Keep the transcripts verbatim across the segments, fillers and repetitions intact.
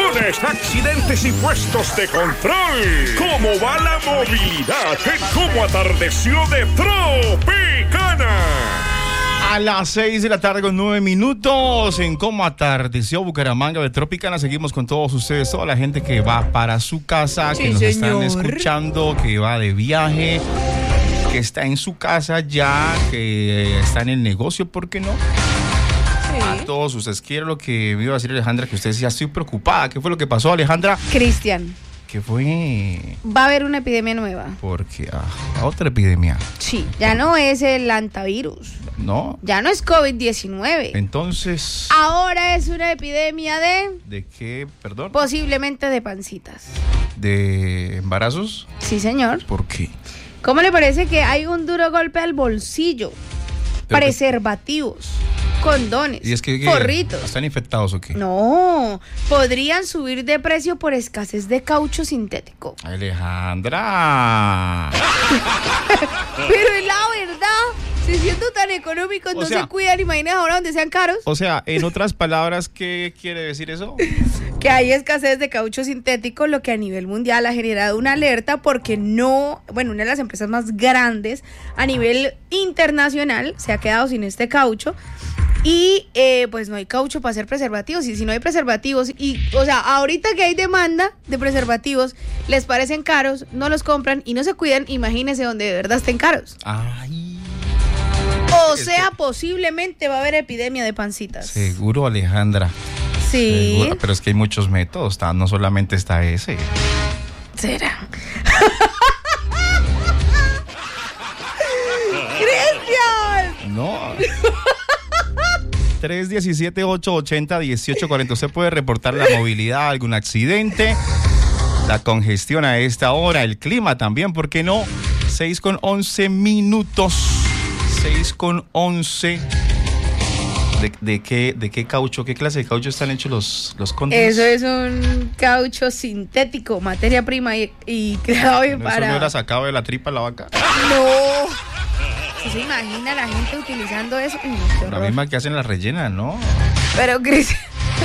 colisiones, accidentes y puestos de control. ¿Cómo va la movilidad en Cómo Atardeció de Tropicana? A las seis de la tarde con nueve minutos en Cómo Atardeció Bucaramanga de Tropicana. Seguimos con todos ustedes, toda la gente que va para su casa, Sí, que nos señor. están escuchando, que va de viaje, que está en su casa ya, que está en el negocio, ¿por qué no? A todos ustedes, quiero lo que me iba a decir Alejandra, que usted decía, estoy preocupada. ¿Qué fue lo que pasó, Alejandra? Cristian, ¿Qué fue? va a haber una epidemia nueva. Porque ah, otra epidemia, Sí, ya no es el antivirus, ¿no? ya no es COVID diecinueve. Entonces, Ahora es una epidemia de, ¿de qué, perdón? posiblemente de pancitas. ¿De embarazos? Sí, señor. ¿Por qué? ¿Cómo le parece que hay un duro golpe al bolsillo? Pero que- Preservativos, condones, ¿Y es que, que forritos. están infectados o qué? No, podrían subir de precio por escasez de caucho sintético. Alejandra. Pero es la verdad, si siendo tan económicos O no sea- se cuidan, imagínate ahora donde sean caros. O sea, en otras palabras, ¿qué quiere decir eso? Que hay escasez de caucho sintético, lo que a nivel mundial ha generado una alerta porque no, bueno, una de las empresas más grandes a nivel internacional se ha quedado sin este caucho y eh, pues no hay caucho para hacer preservativos, y si no hay preservativos y, o sea, ahorita que hay demanda de preservativos, les parecen caros, no los compran y no se cuidan, imagínense donde de verdad estén caros. Ay. O Es sea, que- posiblemente va a haber epidemia de pancitas. Seguro, Alejandra. Sí. Seguro, pero es que hay muchos métodos, ta- no solamente está ese. ¿Será? ¡Cristian! No. tres uno siete, ocho ocho cero, uno ocho cuatro cero. Usted puede reportar la movilidad, algún accidente, la congestión a esta hora, el clima también, ¿por qué no? seis con once minutos. seis con once. ¿De, de, qué, ¿De qué caucho? ¿Qué clase de caucho están hechos los, los condones? Eso es un caucho sintético, materia prima y, y creado ¿No, para... ¿Eso no era sacado de la tripa la vaca? No. ¿Sí se imagina la gente utilizando eso? Uy, qué La horror. misma que hacen la rellena, ¿no? Pero, Cristian...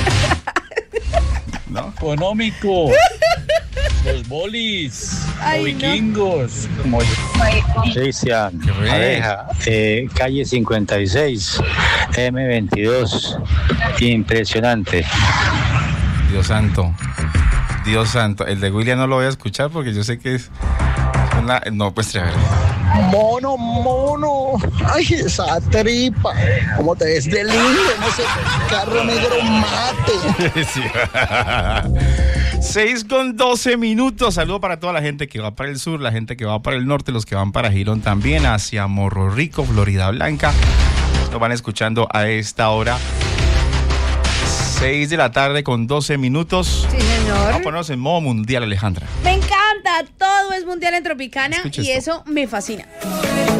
¿No? Económico. Los bolis. Ay, los no. vikingos. Como Cristian, ¿Qué fue? pareja, eh, calle cincuenta y seis, eme veintidós. Impresionante. Dios santo. Dios santo. El de William no lo voy a escuchar porque yo sé que es una... No, pues a ver. Mono, mono. Ay, esa tripa. ¿Cómo te ves de lindo? No sé, carro negro mate. Sí. seis con doce minutos. Saludo para toda la gente que va para el sur, la gente que va para el norte, los que van para Girón también, hacia Morro Rico, Florida Blanca. Nos van escuchando a esta hora. seis de la tarde con doce minutos. Sí, señor. Vamos a ponernos en modo mundial, Alejandra. Me encanta, todo es mundial en Tropicana Escucha y esto. eso me fascina.